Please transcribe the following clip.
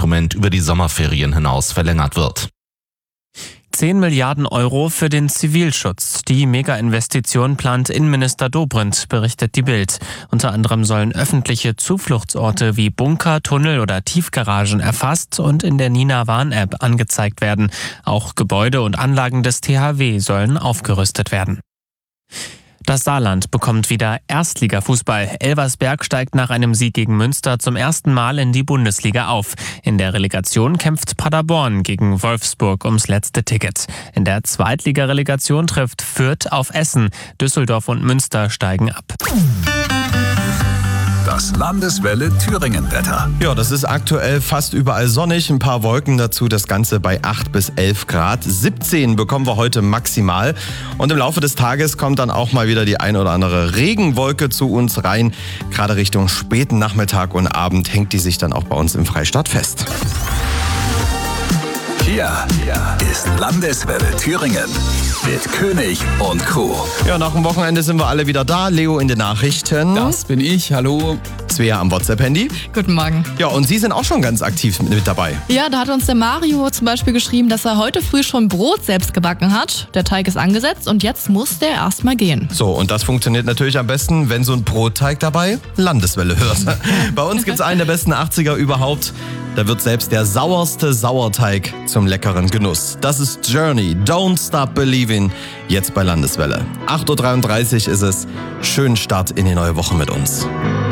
Förderinstrument über die Sommerferien hinaus verlängert wird. 10 Milliarden Euro für den Zivilschutz. Die Mega-Investition plant Innenminister Dobrindt, berichtet die Bild. Unter anderem sollen öffentliche Zufluchtsorte wie Bunker, Tunnel oder Tiefgaragen erfasst und in der Nina-Warn-App angezeigt werden. Auch Gebäude und Anlagen des THW sollen aufgerüstet werden. Das Saarland bekommt wieder Erstligafußball. Elversberg steigt nach einem Sieg gegen Münster zum ersten Mal in die Bundesliga auf. In der Relegation kämpft Paderborn gegen Wolfsburg ums letzte Ticket. In der Zweitligarelegation trifft Fürth auf Essen. Düsseldorf und Münster steigen ab. Das Landeswelle Thüringen-Wetter. Ja, das ist aktuell fast überall sonnig, ein paar Wolken dazu, das Ganze bei 8 bis 11 Grad. 17 bekommen wir heute maximal und im Laufe des Tages kommt dann auch mal wieder die ein oder andere Regenwolke zu uns rein. Gerade Richtung späten Nachmittag und Abend hängt die sich dann auch bei uns im Freistaat fest. Hier ist Landeswelle Thüringen mit König und Co. Ja, nach dem Wochenende sind wir alle wieder da. Leo in den Nachrichten. Das bin ich, hallo. Svea am WhatsApp-Handy. Guten Morgen. Ja, und Sie sind auch schon ganz aktiv mit dabei. Ja, da hat uns der Mario zum Beispiel geschrieben, dass er heute früh schon Brot selbst gebacken hat. Der Teig ist angesetzt und jetzt muss der erstmal gehen. So, und das funktioniert natürlich am besten, wenn so ein Brotteig dabei Landeswelle hört. Bei uns gibt's einen der besten 80er überhaupt. Da wird selbst der sauerste Sauerteig zum leckeren Genuss. Das ist Journey, Don't Stop Believing, jetzt bei Landeswelle. 8.33 Uhr ist es. Schönen Start in die neue Woche mit uns.